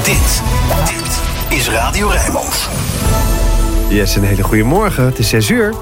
Dit is Radio Rijnmond. Yes, een hele goede morgen. Het is 6 uur.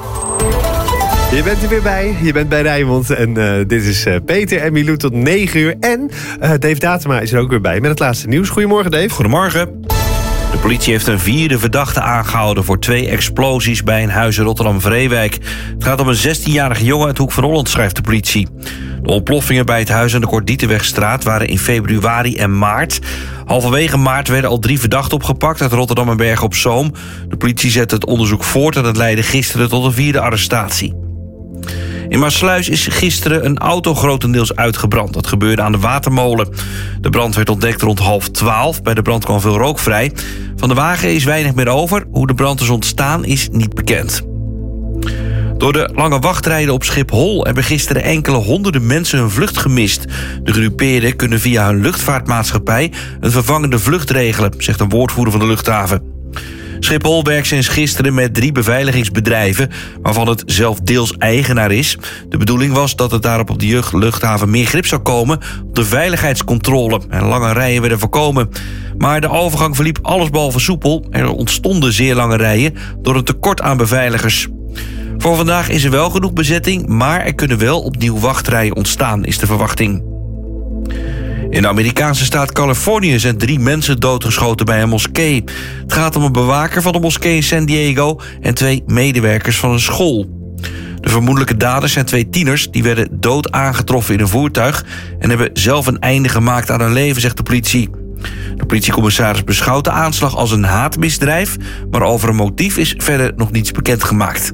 Je bent er weer bij. Je bent bij Rijnmond. En dit is Peter en Milou tot 9 uur. En Dave Datema is er ook weer bij met het laatste nieuws. Goedemorgen, Dave. Goedemorgen. De politie heeft een 4e verdachte aangehouden voor 2 explosies bij een huis in Rotterdam-Vreewijk. Het gaat om een 16-jarige jongen uit Hoek van Holland, schrijft de politie. De ontploffingen bij het huis aan de Kort-Dietenwegstraat waren in februari en maart. Halverwege maart werden al 3 verdachten opgepakt uit Rotterdam en Bergen op Zoom. De politie zette het onderzoek voort en het leidde gisteren tot een 4e arrestatie. In Maassluis is gisteren een auto grotendeels uitgebrand. Dat gebeurde aan de Watermolen. De brand werd ontdekt rond 11:30. Bij de brand kwam veel rook vrij. Van de wagen is weinig meer over. Hoe de brand is ontstaan is niet bekend. Door de lange wachtrijden op Schiphol hebben gisteren enkele honderden mensen hun vlucht gemist. De gedupeerden kunnen via hun luchtvaartmaatschappij een vervangende vlucht regelen, zegt een woordvoerder van de luchthaven. Schiphol werkt sinds gisteren met 3 beveiligingsbedrijven, waarvan het zelf deels eigenaar is. De bedoeling was dat het daarop op de luchthaven meer grip zou komen op de veiligheidscontrole en lange rijen werden voorkomen. Maar de overgang verliep allesbehalve soepel. Er ontstonden zeer lange rijen door een tekort aan beveiligers. Voor vandaag is er wel genoeg bezetting, maar er kunnen wel opnieuw wachtrijen ontstaan, is de verwachting. In de Amerikaanse staat Californië zijn 3 mensen doodgeschoten bij een moskee. Het gaat om een bewaker van de moskee in San Diego en 2 medewerkers van een school. De vermoedelijke daders zijn 2 tieners die werden dood aangetroffen in een voertuig en hebben zelf een einde gemaakt aan hun leven, zegt de politie. De politiecommissaris beschouwt de aanslag als een haatmisdrijf, maar over een motief is verder nog niets bekendgemaakt.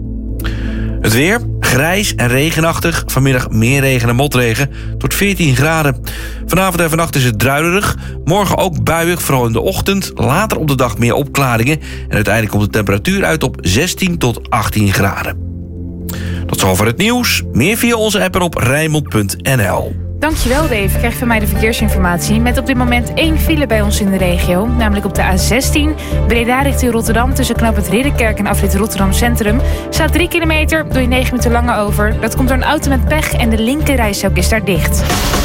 Het weer, grijs en regenachtig. Vanmiddag meer regen en motregen, tot 14 graden. Vanavond en vannacht is het druilerig. Morgen ook buiig, vooral in de ochtend. Later op de dag meer opklaringen. En uiteindelijk komt de temperatuur uit op 16 tot 18 graden. Tot zover het nieuws. Meer via onze app en op Rijnmond.nl. Dankjewel Dave, krijg van mij de verkeersinformatie. Met op dit moment 1 file bij ons in de regio. Namelijk op de A16, Breda richting Rotterdam. Tussen knooppunt Ridderkerk en afrit Rotterdam Centrum. Staat 3 kilometer, doe je 9 minuten langer over. Dat komt door een auto met pech en de linkerrijstrook is daar dicht.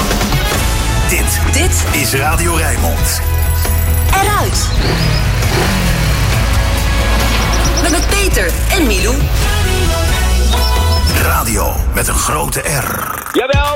Dit is Radio Rijnmond. Eruit. Met Peter en Milou. Radio met een grote R. Jawel.